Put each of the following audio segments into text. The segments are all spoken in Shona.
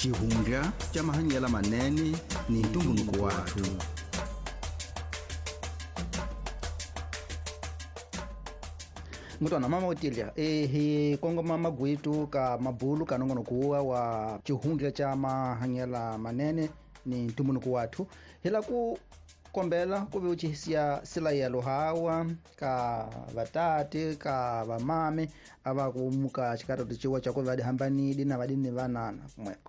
Chihunga cha mahanyela manene ni ntumbunuko watu. Mutwana mama utilia hi kongo mama gwitu ka mabulu kanongono kuwa wa chihunga cha mahanyela manene ni ntumbunuko watu. Hila ku kombela kube uchihisia sila yelo hawa ka vatate ka vamame ava kumuka chikato tichiwa chako vadi hambanidi na vadini vanana kumweko.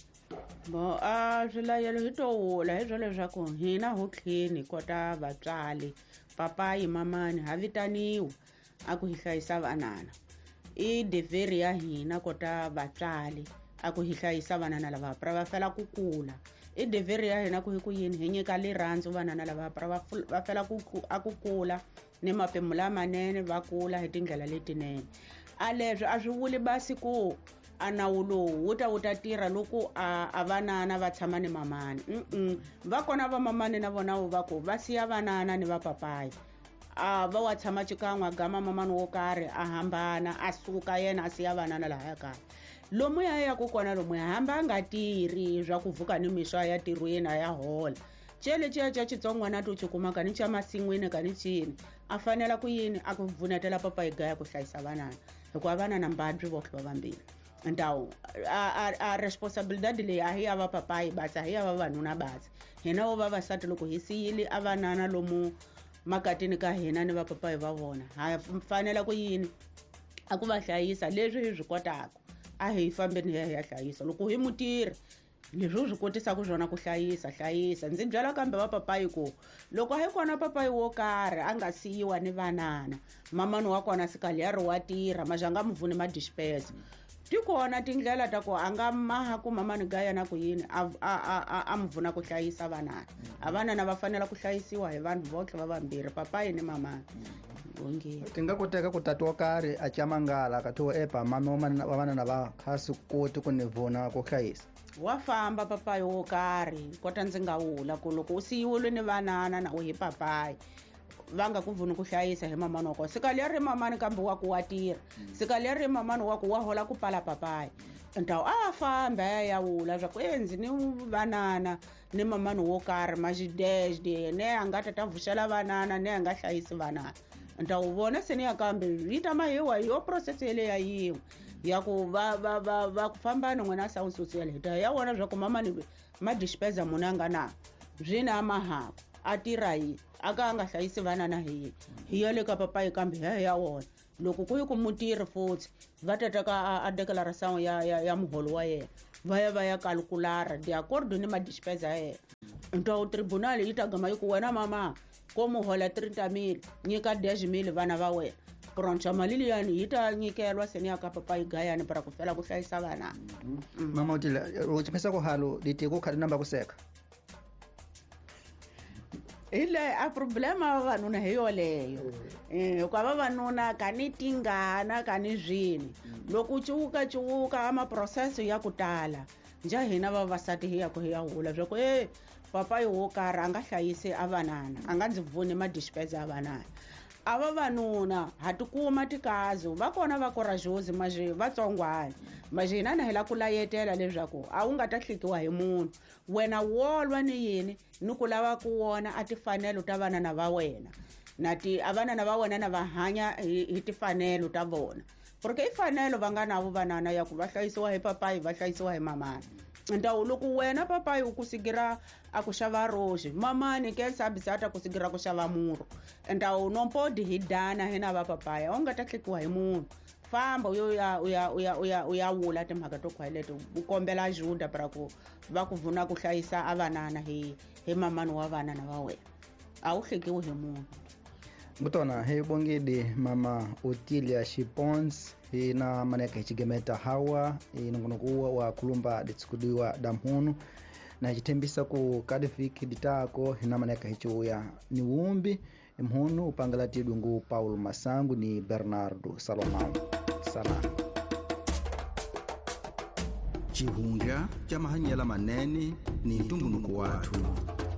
Bo sila yelo hitoula hizwo leswaku hina ho clean kota vatswali papai mamani havitaniwa aku hi hlayisa vanana. I deveri ya hina kota vatswali aku hi hlayisa vanana lava va fela ku kula. I deveri ya hina ku hi ku yini hi nyika rirhandzu vanana lava va fela ku kula ni mapemu lamanene va kula hi tindlela letinene. Leswi a swi vuli basi ku anawu lowu wu ta tirha loko a vanana va tshama ni mamani. Va kona va mamani na vona va ku va siya vanana ni va papai. Va wa tshama xikan'we gama mamani wo karhi a hambana a suka yena a siya vanana laha kaya. Lomu ya ku kona lomu hamba nga tirhi swa ku vuka ni mixwa ya tirhweni ya hola. Chele cha xitsongwana to chikuma ka ni cha masin'wini ka ni chini a fanela ku yini a ku vunetela papa hi gaya ku hlayisa vanana hikuva vanana mbadwi vohlo vambirhi. Ndawu a responsibility leyi a hi ya va papai basi a hi ya va vanuna basi. Hina wo vavasati loko hi siyile a vanana lomu makatini ka hina ni va papai va vona ha fanela ku yini a ku va hlayisa leswi hi swi kotaka. A hi fambeni ya hlayisa loko hi mutirhi leswi swi kotisa ku swona ku hlayisa ndzi byela kambe va papai ku loko hi kona papai wo karhi a nga siyiwa ni vanana mamani wa kona sikali ya ri wa tirha majanga muvuni ma disperse ti kona tindlela ta ku a nga maha ku mamani gaya na ku yini a muvuna ku hlayisa vanana a vanana va fanela ku hlayisiwa hi vanhu votlhe va vambirhi papai ni mamani. Tinga koteka ku tatiwa karhi a chamangala ka thiwa epa mama wa vanana va khasi koti ku ni vona ku hlayisa. Wa famba papai wo karhi kota ndzi nga wula ku loko u siyiwile ni vanana na u hi papai va nga ku vuni ku hlayisa hi mamani wa kona. Sikali ya ri mamani kambe wa ku wa tirha. Sikali ya ri mamani wa ku wa hola ku pala papai. Ntawu a famba ya wula swa ku ndzi ni vanana ni mamani wo karhi majidesde ne a nga ta vuxela vanana ne a nga hlayisi vanana. Ntawu vona se ni ya kambe vita mahiwa yo process ile ya yiwa ya ku va ku famba ni n'wina sound social hita ya wona swa ku mama ni ma dispenser munanga na zwina mahako a tirha yi aka nga hlayisi vanana hi yele ka papai kambe ya wona loko ku yi ku mutirhi futhi va tata ka a declaration ya muholo wa yena va ya calculara de acordo ni ma dispenser yena. Ntawu tribunal yi ta gama yi ku wena mama ko muhola 30,000 nyika 10,000 vana va wena pronto mali liyani yi ta nyikelwa seni ya ka papai gayani para ku fela ku hlayisa vanana. Mama utila u chipesa ku halo litiko khadi namba ku seka ile a problema vanuna hi yoleyo kwa vavanuna kani tingana kani zwini loko cuwuka ama process ya ku tala nja hina vavasati hi ya ku hi ya hula swa ku papai wo karhi a nga hlayisi a vanana a nga ndzi vuni ma dispenser a vanana. A vavanuna ha tikuma tikazo va kona va courageous maje vatsongwana maje hina na hela ku layetela leswaku a wu nga ta hlikiwa hi munhu wena wolwa ni yini ni ku lava ku wona a tifanelo ta vanana va wena na a vanana va wena na va hanya hi tifanelo ta vona porque i fanelo va nga navo vanana ya ku va hlayisiwa hi papai va hlayisiwa hi mamani. Ntawu loko wena papai u ku sigira a ku xava roxe mamani ke sabisata ku sigira ku xava muro ntawu nompodi hi dana hina va papai a wu nga ta hlikiwa hi munhu. Famba u ya wula timhaka to khwaleto u kombela juda para ku va ku vuna ku hlayisa a vanana hi mamani wa vanana va wena a wu hlikiwi hi munhu. Mutona hi bongidi mama Utilia Shipons hina maneka hichigemeta hawa inongonokuwa wa kulumba ditsikudiwa damhunu na jitembisa ku kadifiki ditako hina maneka hichuya ni wumbi mhunu upangala tidungu Paulo Masangu ni Bernardo Salomão sana. Chihunga cha mahanyela manene ni ntumbunuko watu.